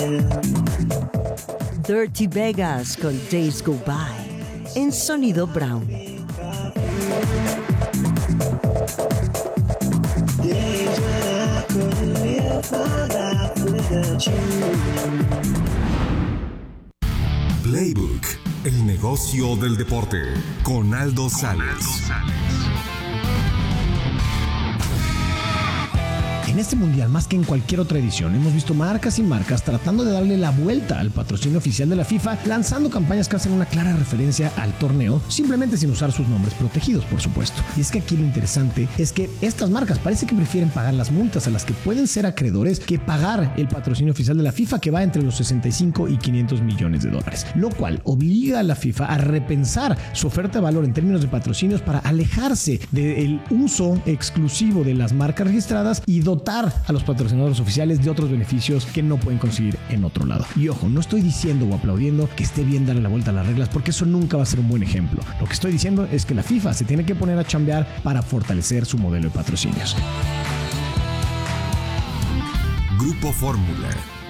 Dirty Vegas con Days Go By en Sonido Brown. Playbook, el negocio del deporte, con Aldo Sales. En este mundial, más que en cualquier otra edición, hemos visto marcas y marcas tratando de darle la vuelta al patrocinio oficial de la FIFA, lanzando campañas que hacen una clara referencia al torneo, simplemente sin usar sus nombres protegidos, por supuesto. Y es que aquí lo interesante es que estas marcas parece que prefieren pagar las multas a las que pueden ser acreedores que pagar el patrocinio oficial de la FIFA, que va entre los 65 y 500 millones de dólares, lo cual obliga a la FIFA a repensar su oferta de valor en términos de patrocinios para alejarse del uso exclusivo de las marcas registradas y dotar a los patrocinadores oficiales de otros beneficios que no pueden conseguir en otro lado. Y ojo, no estoy diciendo o aplaudiendo que esté bien darle la vuelta a las reglas, porque eso nunca va a ser un buen ejemplo. Lo que estoy diciendo es que la FIFA se tiene que poner a chambear para fortalecer su modelo de patrocinios. Grupo Fórmula.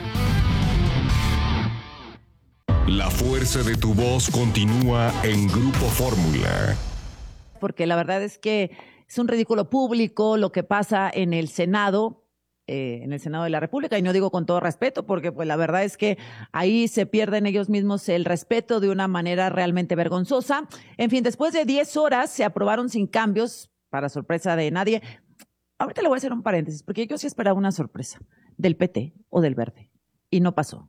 La fuerza de tu voz continúa en Grupo Fórmula. Porque la verdad es que es un ridículo público lo que pasa en el Senado de la República, y no digo con todo respeto, porque pues la verdad es que ahí se pierden ellos mismos el respeto de una manera realmente vergonzosa. En fin, después de 10 horas se aprobaron sin cambios, para sorpresa de nadie. Ahorita le voy a hacer un paréntesis, porque yo sí esperaba una sorpresa del PT o del Verde, y no pasó.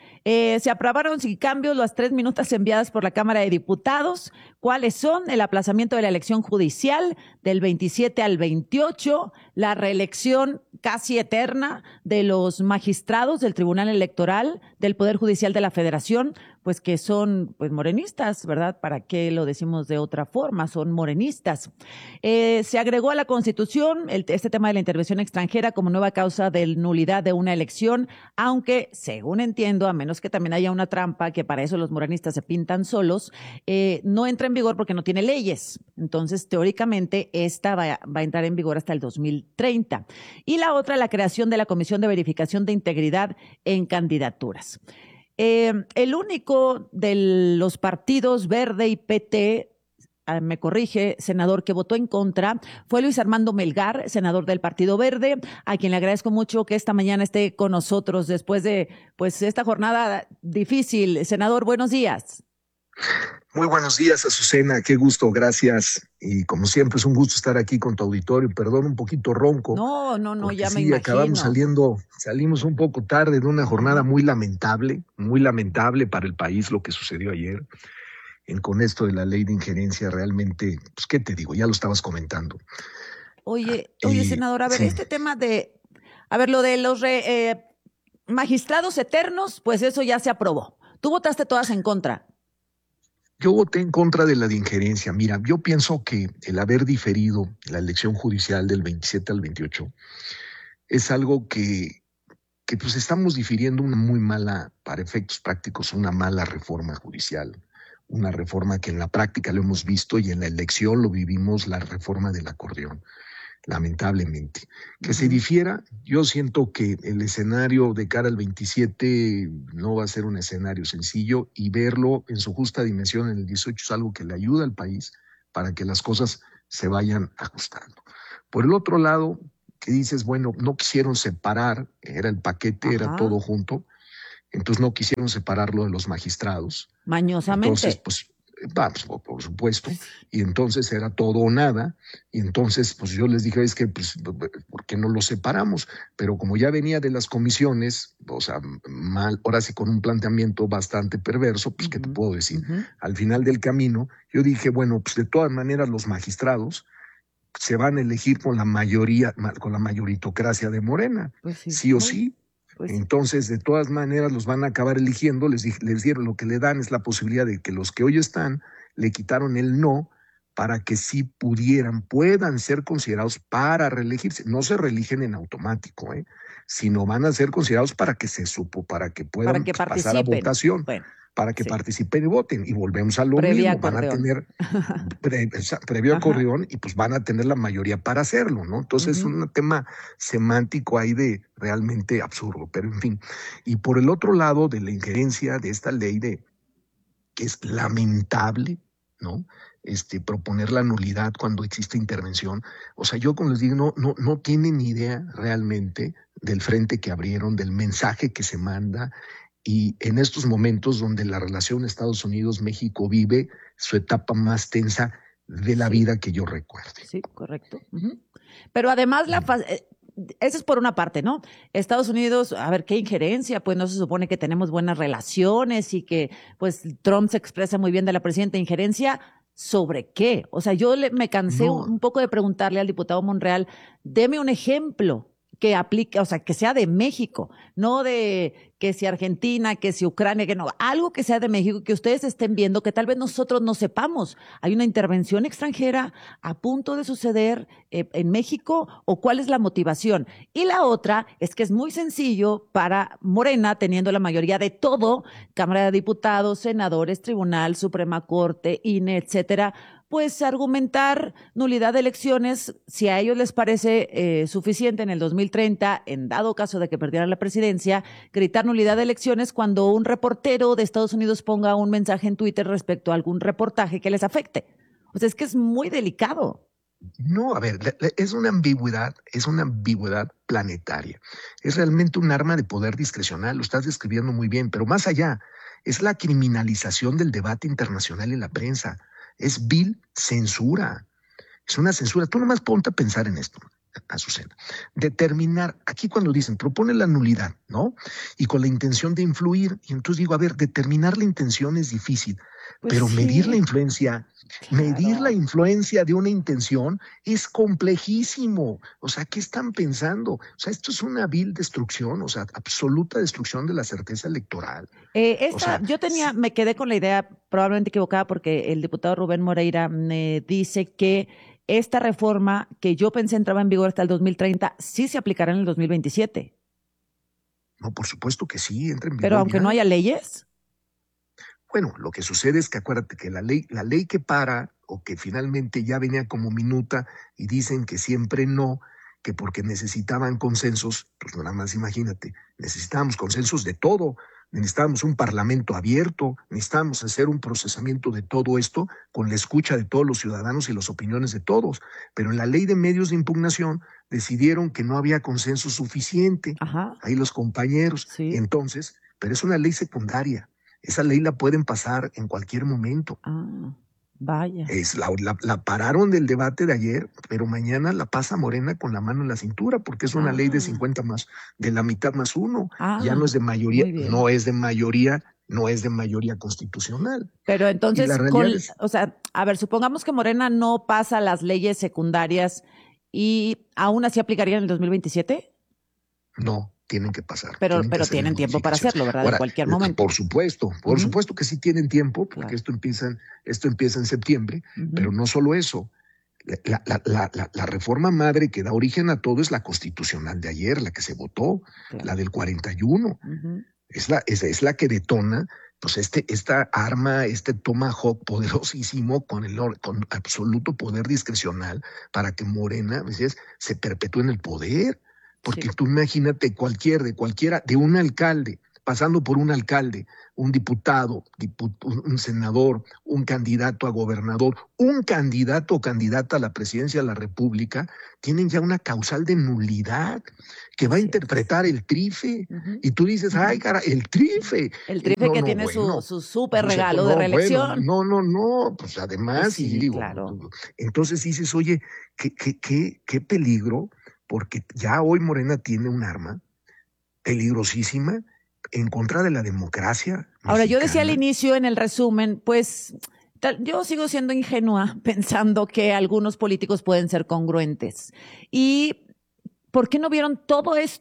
Se aprobaron sin cambios las 3 minutas enviadas por la Cámara de Diputados. ¿Cuáles son? El aplazamiento de la elección judicial del 27 al 28, la reelección casi eterna de los magistrados del Tribunal Electoral, del Poder Judicial de la Federación, pues que son pues morenistas, ¿verdad? ¿Para qué lo decimos de otra forma? Son morenistas. Se agregó a la Constitución este tema de la intervención extranjera como nueva causa de nulidad de una elección, aunque, según entiendo, a menos que también haya una trampa, que para eso los morenistas se pintan solos, no entra en vigor porque no tiene leyes. Entonces, teóricamente, esta va a entrar en vigor hasta el 2030. Y la otra, la creación de la Comisión de Verificación de Integridad en Candidaturas. El único de los partidos Verde y PT, me corrige, senador, que votó en contra, fue Luis Armando Melgar, senador del Partido Verde, a quien le agradezco mucho que esta mañana esté con nosotros después de pues esta jornada difícil. Senador, buenos días. Muy buenos días, Azucena, qué gusto, gracias. Y como siempre es un gusto estar aquí con tu auditorio. Perdón, un poquito ronco. No, ya sí, me imagino. Salimos un poco tarde de una jornada muy lamentable para el país lo que sucedió ayer. Con esto de la ley de injerencia, realmente, pues, ¿qué te digo? Ya lo estabas comentando. Oye, senador, a ver, sí. Este tema lo de los magistrados eternos, pues eso ya se aprobó. Tú votaste todas en contra. Yo voté en contra de la de injerencia. Mira, yo pienso que el haber diferido la elección judicial del 27 al 28 es algo que pues estamos difiriendo una muy mala, para efectos prácticos, una mala reforma judicial. Una reforma que en la práctica lo hemos visto y en la elección lo vivimos, la reforma del acordeón, lamentablemente. Que se difiera, yo siento que el escenario de cara al 27 no va a ser un escenario sencillo, y verlo en su justa dimensión en el 18 es algo que le ayuda al país para que las cosas se vayan ajustando. Por el otro lado, que dices, bueno, no quisieron separar, era el paquete, era todo junto, entonces no quisieron separarlo de los magistrados. Mañosamente. Entonces, pues, vamos, por supuesto, y entonces era todo o nada, y entonces pues yo les dije, es que pues, ¿por qué no lo separamos? Pero como ya venía de las comisiones, o sea, mal, ahora sí con un planteamiento bastante perverso, pues ¿qué te puedo decir? Al final del camino, yo dije, bueno, pues de todas maneras los magistrados se van a elegir con la mayoría, con la mayoritocracia de Morena, pues sí o sí. Pues entonces, de todas maneras, los van a acabar eligiendo. Les dieron, lo que le dan es la posibilidad de que los que hoy están, le quitaron el no para que sí puedan ser considerados para reelegirse. No se reeligen en automático, sino van a ser considerados para que puedan que pasar a participen. votación. Bueno, Para que sí. participen y voten. Y volvemos a lo Previa mismo. Van a acordeón. tener previo Ajá. acordeón y pues van a tener la mayoría para hacerlo, ¿no? Entonces es un tema semántico ahí de realmente absurdo, pero en fin. Y por el otro lado de la injerencia de esta ley que es lamentable, ¿no? Proponer la nulidad cuando existe intervención. O sea, yo como les digo, no tienen ni idea realmente del frente que abrieron, del mensaje que se manda. Y en estos momentos donde la relación Estados Unidos-México vive su etapa más tensa de la vida que yo recuerde. Sí, correcto. Pero además, eso es por una parte, ¿no? Estados Unidos, a ver, qué injerencia, pues no se supone que tenemos buenas relaciones y que pues Trump se expresa muy bien de la presidenta. ¿Injerencia sobre qué? O sea, me cansé un poco de preguntarle al diputado Monreal, deme un ejemplo que aplique, o sea, que sea de México, no de que si Argentina, que si Ucrania, que no, algo que sea de México, que ustedes estén viendo, que tal vez nosotros no sepamos. ¿Hay una intervención extranjera a punto de suceder en México o cuál es la motivación? Y la otra es que es muy sencillo para Morena, teniendo la mayoría de todo, Cámara de Diputados, senadores, Tribunal, Suprema Corte, INE, etcétera, pues argumentar nulidad de elecciones si a ellos les parece suficiente en el 2030, en dado caso de que perdieran la presidencia, gritar nulidad de elecciones cuando un reportero de Estados Unidos ponga un mensaje en Twitter respecto a algún reportaje que les afecte. O sea, es que es muy delicado. No, a ver, es una ambigüedad planetaria. Es realmente un arma de poder discrecional, lo estás describiendo muy bien, pero más allá, es la criminalización del debate internacional en la prensa. Es vil censura. Es una censura. Tú nomás ponte a pensar en esto, Azucena. Determinar, aquí cuando dicen, propone la nulidad, ¿no? Y con la intención de influir. Y entonces digo, a ver, determinar la intención es difícil, Pues pero sí. medir la influencia, Claro. medir la influencia de una intención es complejísimo. O sea, ¿qué están pensando? O sea, esto es una vil destrucción, o sea, absoluta destrucción de la certeza electoral. O sea, Me quedé con la idea probablemente equivocada porque el diputado Rubén Moreira me dice que esta reforma que yo pensé entraba en vigor hasta el 2030 sí se aplicará en el 2027. no, por supuesto que sí, entra en vigor. Pero aunque ya. no haya leyes. Bueno, lo que sucede es que acuérdate que la ley que para, o que finalmente ya venía como minuta y dicen que siempre no, que porque necesitaban consensos, pues nada más imagínate, necesitábamos consensos de todo, necesitábamos un parlamento abierto, necesitábamos hacer un procesamiento de todo esto con la escucha de todos los ciudadanos y las opiniones de todos, pero en la ley de medios de impugnación decidieron que no había consenso suficiente, Ajá. ahí los compañeros, Sí. entonces, pero es una ley secundaria. Esa ley la pueden pasar en cualquier momento. Ah, vaya. La pararon del debate de ayer, pero mañana la pasa Morena con la mano en la cintura, porque es una ley de 50 más, de la mitad más uno. Ya no es de mayoría, muy bien. no es de mayoría constitucional. Pero entonces, la realidad o sea, a ver, supongamos que Morena no pasa las leyes secundarias y aún así aplicaría en el 2027. No, tienen que pasar. Pero que hacer tienen tiempo para modificaciones. hacerlo, ¿verdad? Ahora, en cualquier momento. Por supuesto que sí tienen tiempo, porque esto empieza en septiembre, pero no solo eso. La reforma madre que da origen a todo es la constitucional de ayer, la que se votó, la del 41. Es la que detona pues esta arma, este tomahawk poderosísimo con absoluto poder discrecional para que Morena se perpetúe en el poder. Porque tú imagínate de un alcalde, pasando por un alcalde, un diputado, un senador, un candidato a gobernador, un candidato o candidata a la presidencia de la República, tienen ya una causal de nulidad que va a interpretar el trife. Y tú dices, ay, cara, el trife. El trife que tiene su súper regalo de reelección. No, pues además, Pues sí, y digo, claro. Entonces dices, oye, qué peligro, porque ya hoy Morena tiene un arma peligrosísima en contra de la democracia mexicana. Ahora, yo decía al inicio en el resumen, pues yo sigo siendo ingenua pensando que algunos políticos pueden ser congruentes. ¿Y por qué no vieron todo esto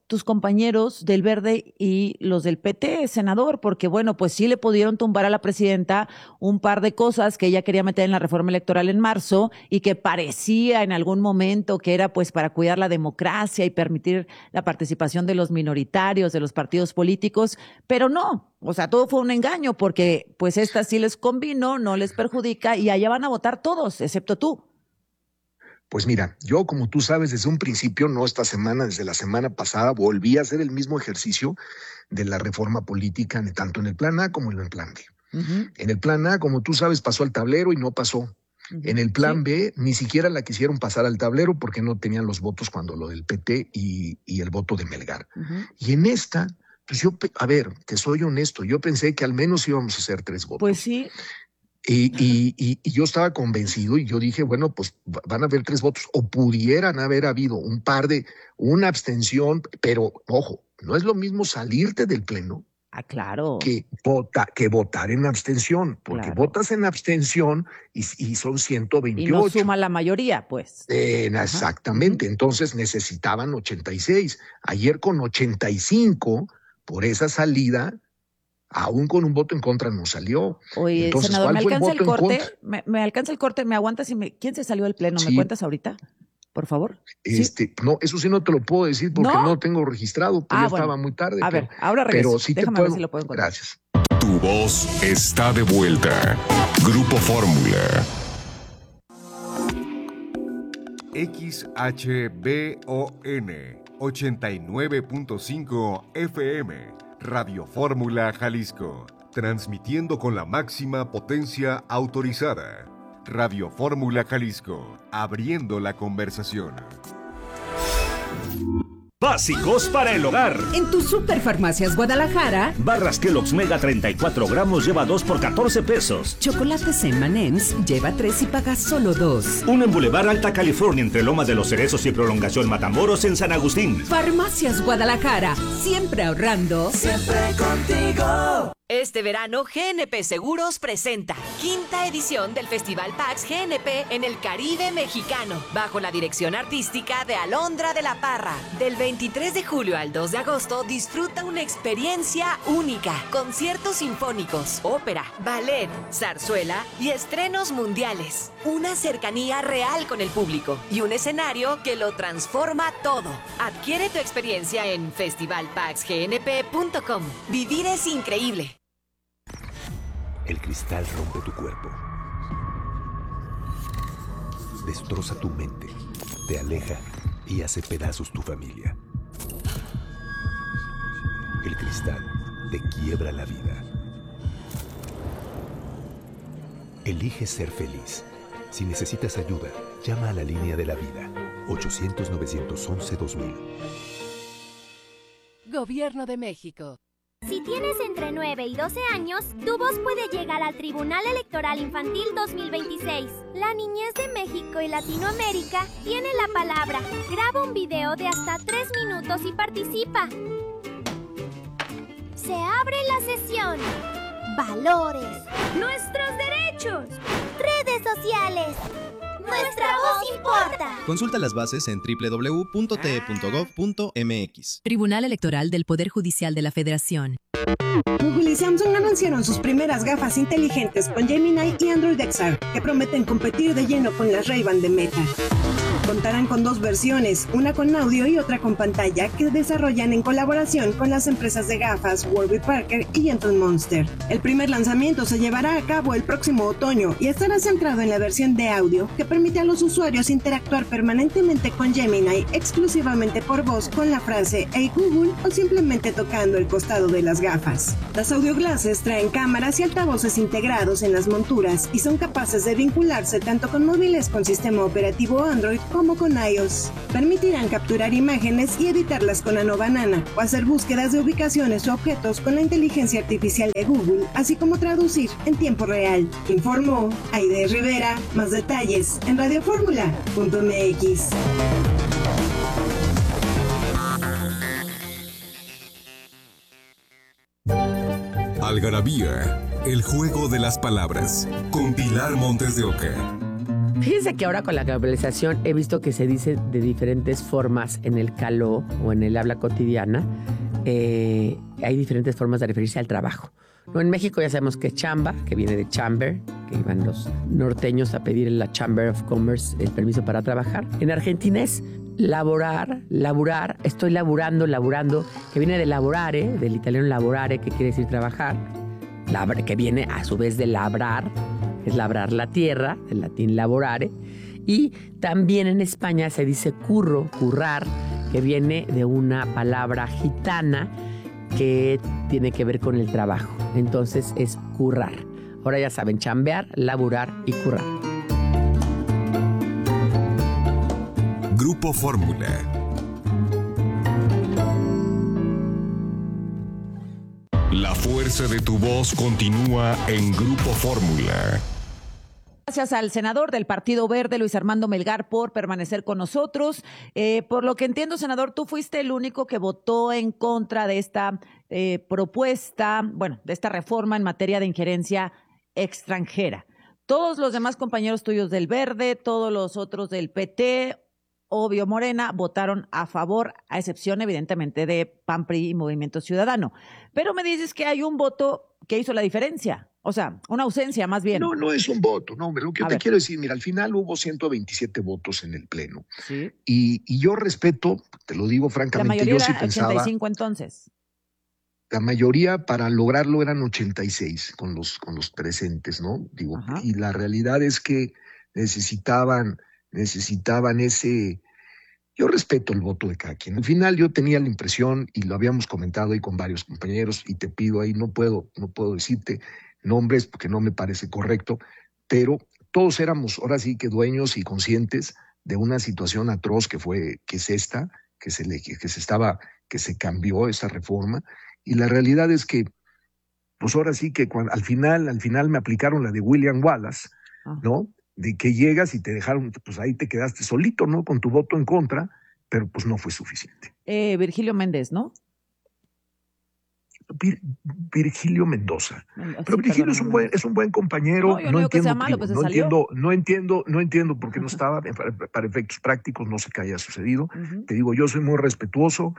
tus compañeros del Verde y los del PT, senador? Porque bueno, pues sí le pudieron tumbar a la presidenta un par de cosas que ella quería meter en la reforma electoral en marzo y que parecía en algún momento que era pues para cuidar la democracia y permitir la participación de los minoritarios, de los partidos políticos, pero no, o sea, todo fue un engaño porque pues esta sí les convino, no les perjudica y allá van a votar todos, excepto tú. Pues mira, yo como tú sabes desde un principio, no esta semana, desde la semana pasada, volví a hacer el mismo ejercicio de la reforma política, tanto en el plan A como en el plan B. Uh-huh. En el plan A, como tú sabes, pasó al tablero y no pasó. Uh-huh. En el plan B, ni siquiera la quisieron pasar al tablero porque no tenían los votos cuando lo del PT y el voto de Melgar. Uh-huh. Y en esta, pues yo, a ver, te soy honesto, yo pensé que al menos íbamos a hacer 3 votos. Pues sí. Y yo estaba convencido y yo dije, bueno, pues van a haber 3 votos o pudieran haber habido una abstención, pero ojo, no es lo mismo salirte del pleno claro. que votar en abstención, porque claro. Votas en abstención y son 128. Y no suma la mayoría, pues. Exactamente, uh-huh. Entonces necesitaban 86. Ayer con 85 por esa salida, aún con un voto en contra no salió. Oye, entonces, senador, ¿me alcanza el corte? ¿Me alcanza el corte? ¿Me aguantas? ¿Quién se salió del pleno? Sí. ¿Me cuentas ahorita? Por favor. ¿Sí? No, eso sí no te lo puedo decir porque no tengo registrado, porque ya estaba muy tarde. A ver, ahora regreso. Pero sí déjame ver si lo puedo encontrar. Gracias. Tu voz está de vuelta. Grupo Fórmula. XHBON 89.5 FM. Radio Fórmula Jalisco, transmitiendo con la máxima potencia autorizada. Radio Fórmula Jalisco, abriendo la conversación. Básicos para el hogar. En tu Superfarmacias Guadalajara. Barras Kellogg's Mega 34 gramos lleva 2 por 14 pesos. Chocolates M&M's lleva 3 y paga solo 2. Uno en Boulevard Alta California entre Loma de los Cerezos y Prolongación Matamoros en San Agustín. Farmacias Guadalajara, siempre ahorrando. Siempre contigo. Este verano, GNP Seguros presenta 5ª edición del Festival PAX GNP en el Caribe mexicano, bajo la dirección artística de Alondra de la Parra. Del 23 de julio al 2 de agosto, disfruta una experiencia única. Conciertos sinfónicos, ópera, ballet, zarzuela y estrenos mundiales. Una cercanía real con el público y un escenario que lo transforma todo. Adquiere tu experiencia en festivalpaxgnp.com. Vivir es increíble. El cristal rompe tu cuerpo, destroza tu mente, te aleja y hace pedazos tu familia. El cristal te quiebra la vida. Elige ser feliz. Si necesitas ayuda, llama a la línea de la vida, 800-911-2000. Gobierno de México. Si tienes entre 9 y 12 años, tu voz puede llegar al Tribunal Electoral Infantil 2026. La niñez de México y Latinoamérica tiene la palabra. Graba un video de hasta 3 minutos y participa. Se abre la sesión. Valores. Nuestros derechos. Redes sociales. Nuestra voz importa. Consulta las bases en www.te.gov.mx. Tribunal Electoral del Poder Judicial de la Federación. Google y Samsung anunciaron sus primeras gafas inteligentes con Gemini y Android XR, que prometen competir de lleno con las Ray-Ban de Meta. Contarán con 2 versiones, una con audio y otra con pantalla, que desarrollan en colaboración con las empresas de gafas Warby Parker y Gentle Monster. El primer lanzamiento se llevará a cabo el próximo otoño y estará centrado en la versión de audio, que permite a los usuarios interactuar permanentemente con Gemini exclusivamente por voz con la frase "Hey Google" o simplemente tocando el costado de las gafas. Las audio glasses traen cámaras y altavoces integrados en las monturas y son capaces de vincularse tanto con móviles con sistema operativo Android como con iOS. Permitirán capturar imágenes y editarlas con Nano Banana o hacer búsquedas de ubicaciones o objetos con la inteligencia artificial de Google, así como traducir en tiempo real. Informó Aide Rivera. Más detalles en radioformula.mx. Algarabía, el juego de las palabras, con Pilar Montes de Oca. Fíjense que ahora con la globalización he visto que se dice de diferentes formas en el caló o en el habla cotidiana. Hay diferentes formas de referirse al trabajo. ¿No? En México ya sabemos que es chamba, que viene de chamber, que iban los norteños a pedir en la Chamber of Commerce el permiso para trabajar. En Argentina es laborar, estoy laburando, que viene de lavorare, del italiano lavorare, que quiere decir trabajar, que viene a su vez de labrar, es labrar la tierra, del latín lavorare, y también en España se dice currar, que viene de una palabra gitana que tiene que ver con el trabajo. Entonces es currar. Ahora ya saben, chambear, laburar y currar. Grupo Fórmula. La fuerza de tu voz continúa en Grupo Fórmula. Gracias al senador del Partido Verde, Luis Armando Melgar, por permanecer con nosotros. Por lo que entiendo, senador, tú fuiste el único que votó en contra de esta propuesta, de esta reforma en materia de injerencia extranjera. Todos los demás compañeros tuyos del Verde, todos los otros del PT, obvio Morena, votaron a favor, a excepción evidentemente de PAN, PRI y Movimiento Ciudadano. Pero me dices que hay un voto que hizo la diferencia. O sea, una ausencia más bien. No es un voto, no, lo que yo te quiero decir, mira, al final hubo 127 votos en el Pleno. Sí. Y yo respeto, te lo digo francamente, la mayoría yo sí era pensaba... 85 entonces. La mayoría para lograrlo eran 86 con los presentes, ¿no? Digo, y la realidad es que necesitaban ese... Yo respeto el voto de cada quien. Al final yo tenía la impresión, y lo habíamos comentado ahí con varios compañeros, y te pido ahí, no puedo decirte nombres porque no me parece correcto, pero todos éramos ahora sí que dueños y conscientes de una situación atroz que es esta, que se cambió esta reforma, y la realidad es que, pues ahora sí que al final me aplicaron la de William Wallace, ¿no? De que llegas y te dejaron, pues ahí te quedaste solito, ¿no? Con tu voto en contra, pero pues no fue suficiente. Virgilio Méndez, ¿no? Virgilio Mendoza. Pero Virgilio es un buen compañero. No entiendo, que sea malo, pues no entiendo por qué no estaba. Para efectos prácticos no sé qué haya sucedido. Te digo, yo soy muy respetuoso,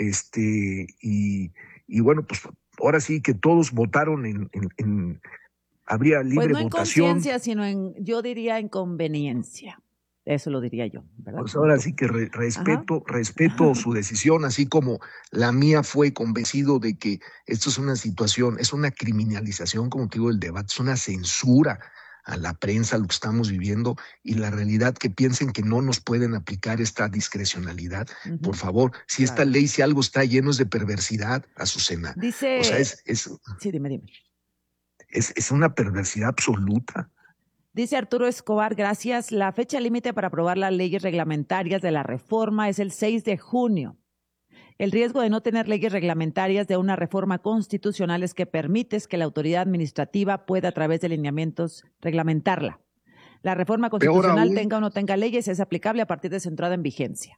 y bueno, pues ahora sí que todos votaron habría libre votación. Pues no en conciencia, sino yo diría en conveniencia. Eso lo diría yo, ¿verdad? Pues ahora sí que respeto su decisión, así como la mía fue convencido de que esto es una situación, es una criminalización, como te digo, del debate, es una censura a la prensa, lo que estamos viviendo, y la realidad que piensen que no nos pueden aplicar esta discrecionalidad. Por favor, si esta ley, si algo está lleno es de perversidad, Azucena. Dice... O sea, Sí, dime. Es una perversidad absoluta. Dice Arturo Escobar, gracias. La fecha límite para aprobar las leyes reglamentarias de la reforma es el 6 de junio. El riesgo de no tener leyes reglamentarias de una reforma constitucional es que permites que la autoridad administrativa pueda, a través de lineamientos, reglamentarla. La reforma constitucional, tenga o no tenga leyes, es aplicable a partir de su entrada en vigencia.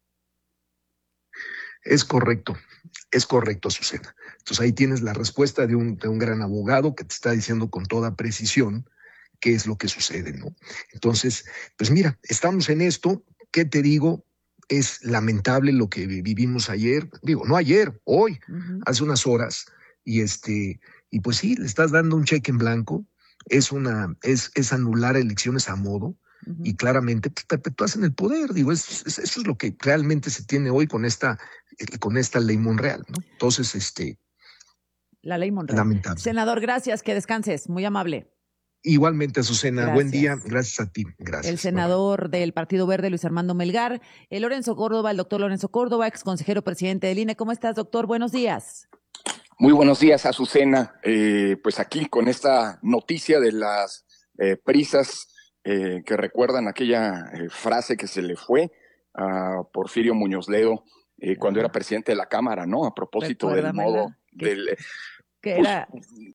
Es correcto, Azucena. Entonces ahí tienes la respuesta de un gran abogado que te está diciendo con toda precisión qué es lo que sucede, ¿no? Entonces, pues mira, estamos en esto. ¿Qué te digo? Es lamentable lo que vivimos ayer. Digo, no ayer, hoy, hace unas horas. Y pues sí, le estás dando un cheque en blanco. Es anular elecciones a modo. Y claramente pues, perpetúas en el poder. Digo, eso es lo que realmente se tiene hoy con esta ley Monreal, ¿no? Entonces, la ley Monreal. Lamentable. Senador, gracias, que descanses, muy amable. Igualmente, Azucena, gracias. Buen día, gracias a ti, gracias. El senador del Partido Verde, Luis Armando Melgar, el doctor Lorenzo Córdoba, ex consejero presidente del INE. ¿Cómo estás, doctor? Buenos días. Muy buenos días, Azucena. Pues aquí con esta noticia de las prisas que recuerdan aquella frase que se le fue a Porfirio Muñoz Ledo cuando era presidente de la Cámara, ¿no? A propósito del modo del... Que era,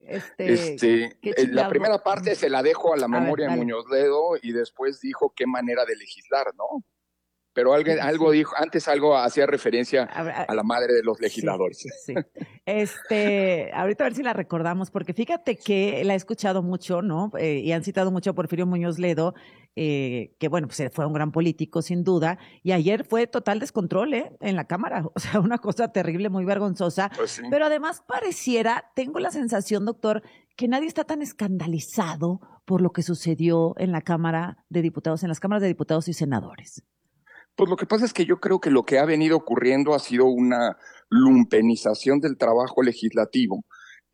la primera parte se la dejo a la memoria de Muñoz Ledo y después dijo qué manera de legislar, ¿no? pero algo dijo, antes algo hacía referencia a la madre de los legisladores. Sí. Ahorita a ver si la recordamos, porque fíjate que la he escuchado mucho, ¿no? Y han citado mucho a Porfirio Muñoz Ledo, que bueno, pues fue un gran político, sin duda, y ayer fue total descontrol, en la Cámara, o sea, una cosa terrible, muy vergonzosa, Pues sí. pero además pareciera, tengo la sensación, doctor, que nadie está tan escandalizado por lo que sucedió en la Cámara de Diputados, en las cámaras de diputados y senadores. Pues lo que pasa es que yo creo que lo que ha venido ocurriendo ha sido una lumpenización del trabajo legislativo,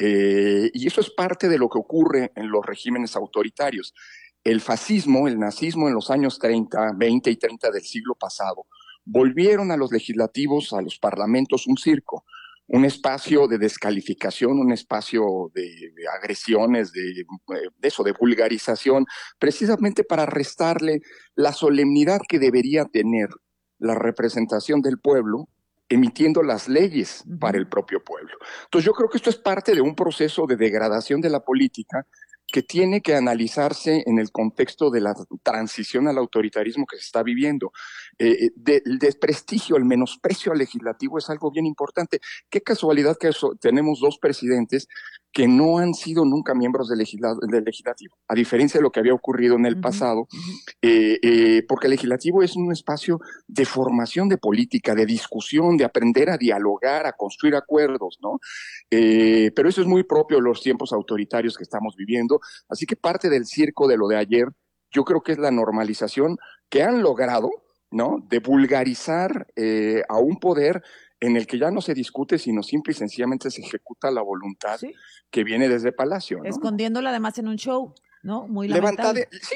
y eso es parte de lo que ocurre en los regímenes autoritarios. El fascismo, el nazismo en los años 30, 20 y 30 del siglo pasado, volvieron a los legislativos, a los parlamentos, un circo, un espacio de descalificación, un espacio de agresiones, de vulgarización, precisamente para restarle la solemnidad que debería tener la representación del pueblo, emitiendo las leyes para el propio pueblo. Entonces yo creo que esto es parte de un proceso de degradación de la política que tiene que analizarse en el contexto de la transición al autoritarismo que se está viviendo. El desprestigio, el menosprecio al legislativo es algo bien importante. Qué casualidad que tenemos dos presidentes que no han sido nunca miembros del legislativo, a diferencia de lo que había ocurrido en el pasado, porque el legislativo es un espacio de formación de política, de discusión, de aprender a dialogar, a construir acuerdos, ¿no? Pero eso es muy propio de los tiempos autoritarios que estamos viviendo, así que parte del circo de lo de ayer, yo creo que es la normalización que han logrado, ¿no?, de vulgarizar a un poder en el que ya no se discute, sino simple y sencillamente se ejecuta la voluntad que viene desde Palacio, ¿no? Escondiéndola además en un show, ¿no? Muy lamentable. Sí,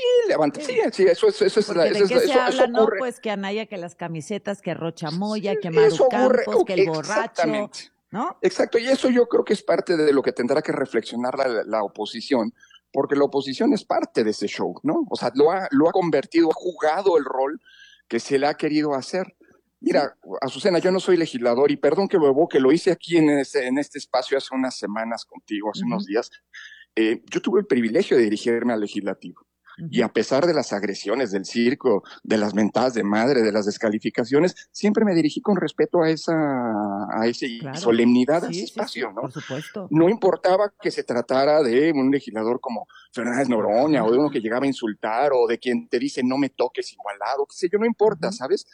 eso habla, ¿no? ocurre. Pues que Anaya, que las camisetas, que Rocha Moya, que Maru Campos, que el borracho, ¿no? Exacto, y eso yo creo que es parte de lo que tendrá que reflexionar la oposición, porque la oposición es parte de ese show, ¿no? O sea, lo ha convertido, ha jugado el rol que se le ha querido hacer. Mira, Azucena, yo no soy legislador y perdón que me evoque, lo hice aquí en este espacio hace unas semanas contigo, hace unos días. Yo tuve el privilegio de dirigirme al legislativo. Y a pesar de las agresiones, del circo, de las mentadas de madre, de las descalificaciones, siempre me dirigí con respeto a esa solemnidad de ese espacio, ¿no? Por supuesto. No importaba que se tratara de un legislador como Fernández Noroña o de uno que llegaba a insultar o de quien te dice no me toques igualado, qué sé yo, no importa, ¿sabes?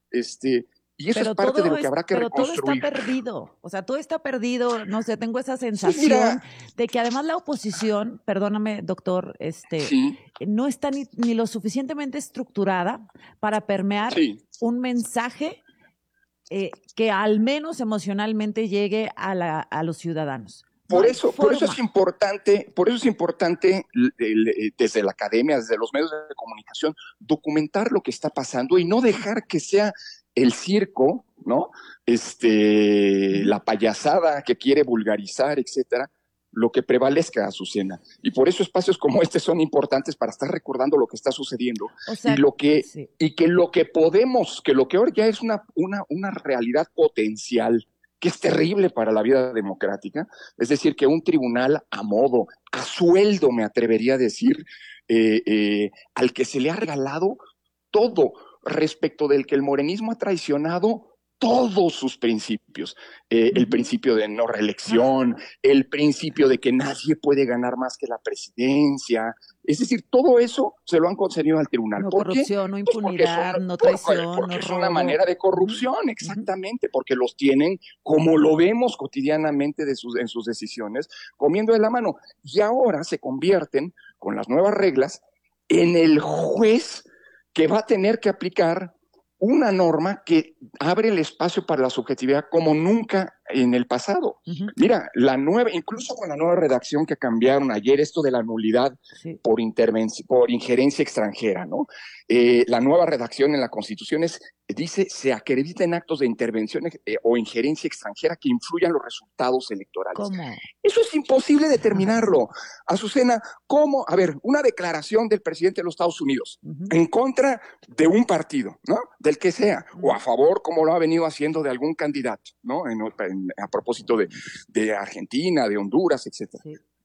Y eso es parte de lo que habrá que reconstruir. Todo está perdido, o sea, todo está perdido, no sé, tengo esa sensación de que además la oposición, perdóname, doctor, no está ni lo suficientemente estructurada para permear un mensaje que al menos emocionalmente llegue a los ciudadanos. Por eso es importante desde la academia, desde los medios de comunicación, documentar lo que está pasando y no dejar que sea el circo, ¿no? La payasada que quiere vulgarizar, etcétera, lo que prevalezca, Azucena. Y por eso espacios como este son importantes para estar recordando lo que está sucediendo, y que lo que ahora ya es una realidad potencial, que es terrible para la vida democrática, es decir, que un tribunal a modo, a sueldo, me atrevería a decir, al que se le ha regalado todo, respecto del que el morenismo ha traicionado todos sus principios, el principio de no reelección, el principio de que nadie puede ganar más que la presidencia, es decir, todo eso se lo han concedido al tribunal. No ¿Por corrupción, qué? no impunidad, no traición, porque no es robo. una manera de corrupción, exactamente, porque los tienen, como lo vemos cotidianamente en sus decisiones, comiendo de la mano, y ahora se convierten, con las nuevas reglas, en el juez que va a tener que aplicar una norma que abre el espacio para la subjetividad como nunca en el pasado. Mira, incluso con la nueva redacción que cambiaron ayer, esto de la nulidad por injerencia extranjera, ¿no? La nueva redacción en la Constitución dice, se acrediten actos de intervención o injerencia extranjera que influyan los resultados electorales. ¿Cómo? Eso es imposible determinarlo. Azucena, ¿cómo? A ver, una declaración del presidente de los Estados Unidos en contra de un partido, ¿no? Del que sea, o a favor, como lo ha venido haciendo, de algún candidato, ¿no? A propósito de Argentina, de Honduras, etcétera.